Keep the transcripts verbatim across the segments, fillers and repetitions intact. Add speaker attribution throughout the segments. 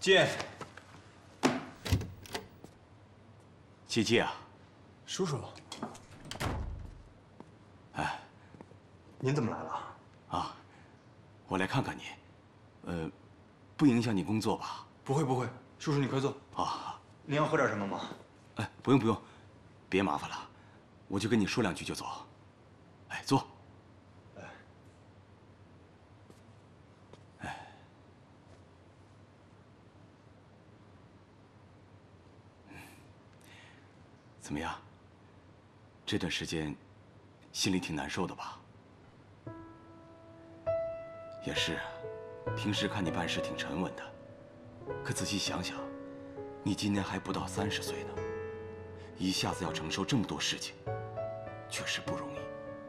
Speaker 1: 进。
Speaker 2: 七七啊，
Speaker 1: 叔叔。
Speaker 2: 哎，
Speaker 1: 您怎么来了？
Speaker 2: 啊，我来看看你，呃，不影响你工作吧？
Speaker 1: 不会不会，叔叔你快坐。
Speaker 2: 啊，
Speaker 1: 您要喝点什么吗？
Speaker 2: 哎，不用不用，别麻烦了，我就跟你说两句就走。哎，坐。哎，哎，怎么样？这段时间心里挺难受的吧？也是啊，平时看你办事挺沉稳的，可仔细想想，你今年还不到三十岁呢，一下子要承受这么多事情，确实不容易。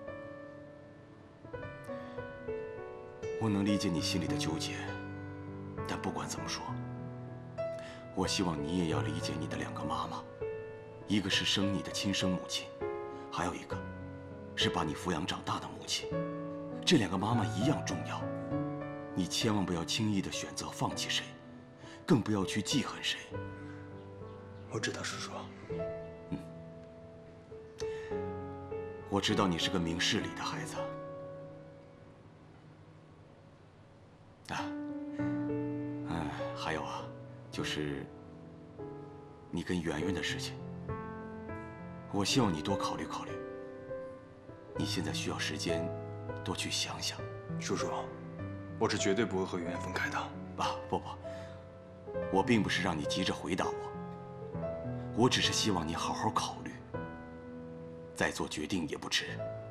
Speaker 2: 我能理解你心里的纠结，但不管怎么说，我希望你也要理解你的两个妈妈，一个是生你的亲生母亲，还有一个是把你抚养长大的母亲。这两个妈妈一样重要，你千万不要轻易的选择放弃谁，更不要去记恨谁。
Speaker 1: 我知道，叔叔。
Speaker 2: 嗯，我知道你是个明事理的孩子。啊，嗯，还有啊，就是你跟圆圆的事情，我希望你多考虑考虑。你现在需要时间，多去想想。
Speaker 1: 叔叔，我是绝对不会和圆圆分开的。
Speaker 2: 啊，不不，我并不是让你急着回答我，我只是希望你好好考虑，再做决定也不迟。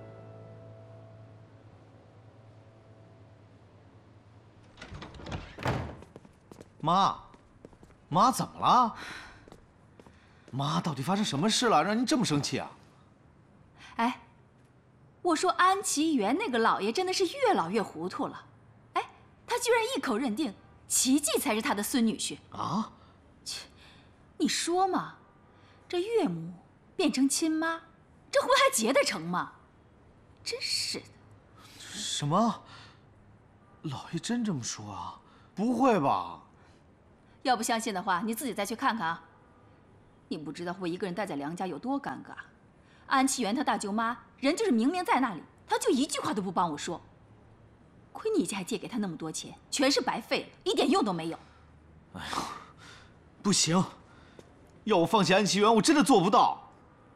Speaker 3: 妈，妈怎么了？妈，到底发生什么事了，让您这么生气啊？
Speaker 4: 哎，我说安琪园那个老爷真的是越老越糊涂了。哎，他居然一口认定琪琪才是他的孙女婿
Speaker 3: 啊！
Speaker 4: 切，你说嘛，这岳母变成亲妈，这婚还结得成吗？真是的。
Speaker 3: 什么？老爷真这么说啊？不会吧？
Speaker 4: 要不相信的话，你自己再去看看啊。你不知道我一个人待在梁家有多尴尬。安琪园他大舅妈人就是明明在那里，他就一句话都不帮我说。亏你家还借给他那么多钱，全是白费了，一点用都没有。
Speaker 3: 哎呦，不行！要我放弃安琪园，我真的做不到。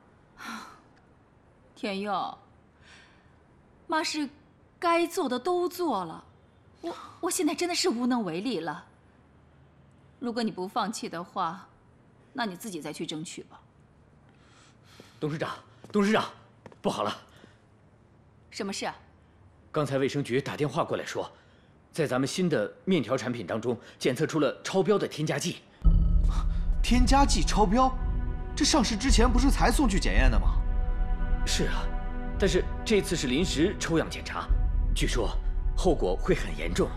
Speaker 4: 天佑，妈是该做的都做了，我我现在真的是无能为力了。如果你不放弃的话，那你自己再去争取吧。
Speaker 5: 董事长，董事长，不好了！
Speaker 4: 什么事啊？
Speaker 5: 刚才卫生局打电话过来说，在咱们新的面条产品当中检测出了超标的添加剂。
Speaker 3: 添加剂超标？这上市之前不是才送去检验的吗？
Speaker 5: 是啊，但是这次是临时抽样检查，据说后果会很严重。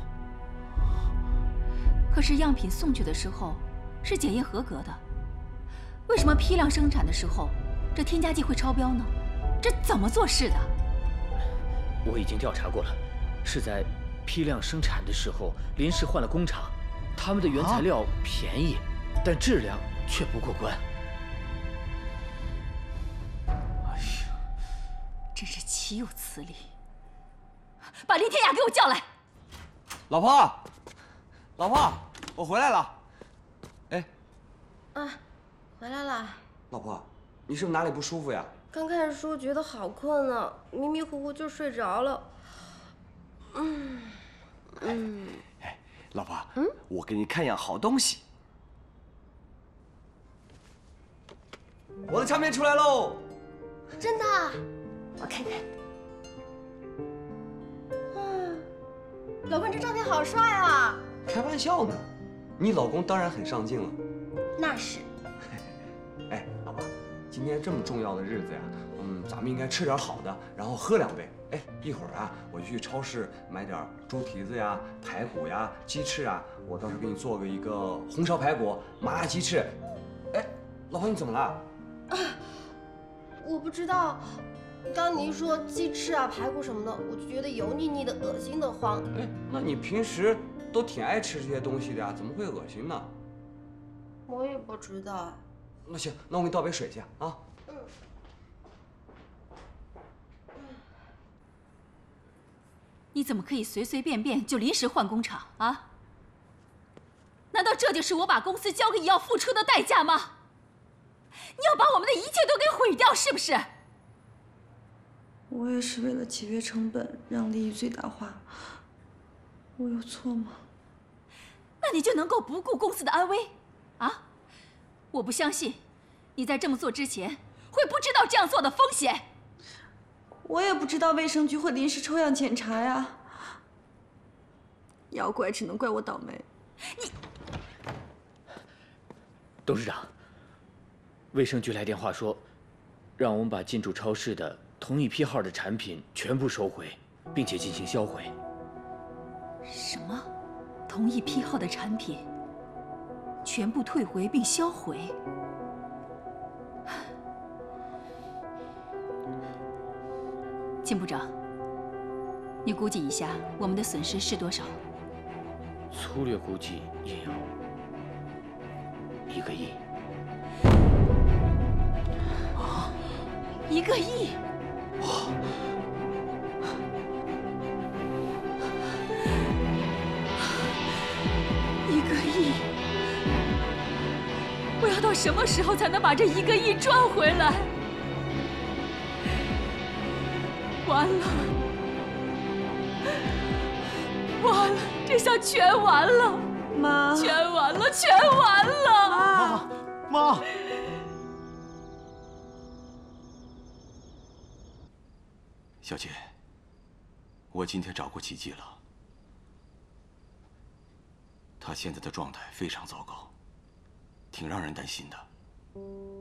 Speaker 4: 可是样品送去的时候是检验合格的，为什么批量生产的时候这添加剂会超标呢？这怎么做事的？
Speaker 5: 我已经调查过了，是在批量生产的时候临时换了工厂，他们的原材料便宜，啊、但质量却不过关。
Speaker 3: 哎呀，
Speaker 4: 真是岂有此理！把林天雅给我叫来。
Speaker 6: 老婆，老婆，我回来了。哎，
Speaker 7: 啊，回来了。
Speaker 6: 老婆，你是不是哪里不舒服呀？
Speaker 7: 刚开始说觉得好困啊，迷迷糊糊就睡着了。嗯嗯。
Speaker 6: 哎，老婆，嗯，我给你看样好东西。我的唱片出来喽！
Speaker 7: 真的？我看看。嗯，老公这照片好帅啊！
Speaker 6: 开玩笑呢，你老公当然很上镜了。
Speaker 7: 那是。
Speaker 6: 哎，老婆，今天这么重要的日子呀，嗯，咱们应该吃点好的，然后喝两杯。哎，一会儿啊，我就去超市买点猪蹄子呀、排骨呀、鸡翅啊，我到时候给你做个一个红烧排骨、麻辣鸡翅。哎，老婆你怎么了？
Speaker 7: 啊，我不知道。刚你一说鸡翅啊、排骨什么的，我就觉得油腻腻的、恶心的慌。
Speaker 6: 哎，那你平时都挺爱吃这些东西的呀，怎么会恶心呢？
Speaker 7: 我也不知道。
Speaker 6: 那行，那我给你倒杯水去啊。
Speaker 7: 嗯。
Speaker 4: 你怎么可以随随便便就临时换工厂啊？难道这就是我把公司交给你要付出的代价吗？你要把我们的一切都给毁掉，是不是？
Speaker 8: 我也是为了节约成本，让利益最大化。我有错吗？
Speaker 4: 那你就能够不顾公司的安危？啊？我不相信，你在这么做之前会不知道这样做的风险。
Speaker 8: 我也不知道卫生局会临时抽样检查呀。要怪只能怪我倒霉。
Speaker 4: 你，
Speaker 5: 董事长，卫生局来电话说，让我们把进驻超市的同一批号的产品全部收回，并且进行销毁。
Speaker 4: 什么？同一批号的产品全部退回并销毁？金部长，你估计一下我们的损失是多少？
Speaker 5: 粗略估计也有一个亿。
Speaker 4: 啊，一个亿！
Speaker 3: 哇！
Speaker 4: 一个亿！我要到什么时候才能把这一个亿赚回来？完了，完了，这下全完了，
Speaker 8: 妈，
Speaker 4: 全完了，全完了！
Speaker 3: 妈，妈，
Speaker 2: 小姐，我今天找过琪琪了，她现在的状态非常糟糕，挺让人担心的。